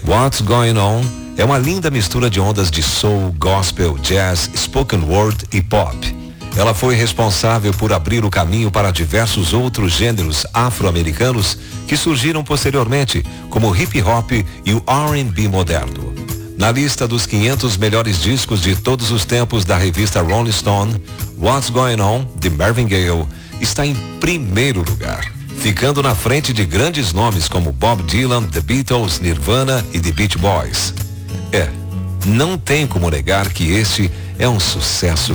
What's Going On é uma linda mistura de ondas de soul, gospel, jazz, spoken word e pop. Ela foi responsável por abrir o caminho para diversos outros gêneros afro-americanos que surgiram posteriormente, como o hip hop e o R&B moderno. Na lista dos 500 melhores discos de todos os tempos da revista Rolling Stone, What's Going On, de Marvin Gaye, está em primeiro lugar, ficando na frente de grandes nomes como Bob Dylan, The Beatles, Nirvana e The Beach Boys. Não tem como negar que este é um sucesso